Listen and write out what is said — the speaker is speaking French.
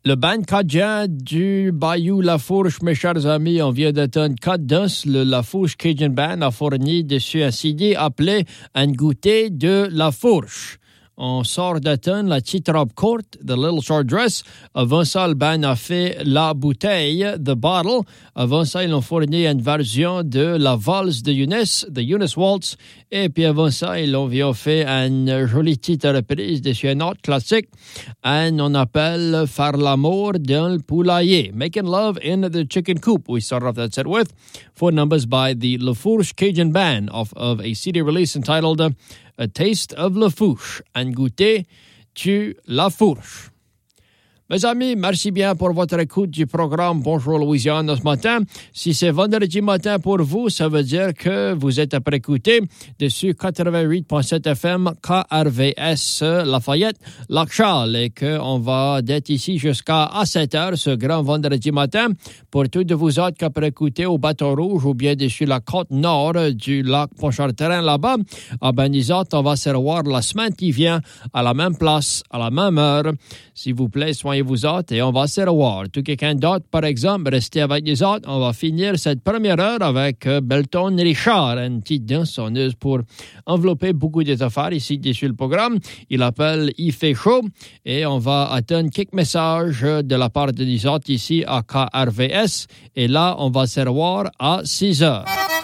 Le band cajun du Bayou Lafourche, mes chers amis, on vient d'entendre quatre danses. Le Lafourche Cajun Band a fourni dessus un CD appelé Un goûter de Lafourche. On sort d'entendre la petite robe courte, The Little Short Dress. Avant ça, le band a fait La bouteille, The Bottle. Avant ça, ils ont fourni une version de La valse de Eunice, The Eunice Waltz. Et puis avant ça, ils ont fait une jolie petite reprise de un autre classique. And on appelle Faire l'amour dans le poulailler. Making love in the chicken coop. We started off that set with 4 numbers by the Lafourche Cajun Band off of a CD release entitled A Taste of Lafourche. Un goûter du Lafourche. Mes amis, merci bien pour votre écoute du programme Bonjour Louisiane ce matin. Si c'est vendredi matin pour vous, ça veut dire que vous êtes après écouter dessus 88.7 FM KRVS Lafayette, Lac-Charles, et qu'on va d'être ici jusqu'à 7 heures ce grand vendredi matin pour tous de vous autres qui après écouter au Bateau Rouge ou bien dessus la côte nord du lac Pontchartrain là-bas. Ah ben, nous autres, on va se revoir la semaine qui vient à la même place, à la même heure. S'il vous plaît, soyez vous autres et on va se revoir. Tout quelqu'un d'autre, par exemple, restez avec nous autres. On va finir cette première heure avec Belton Richard, une petite dansonneuse pour envelopper beaucoup des affaires ici sur le programme. Il appelle Il fait chaud et on va attendre quelques messages de la part de nous autres ici à KRVS et là, on va se revoir à 6 heures.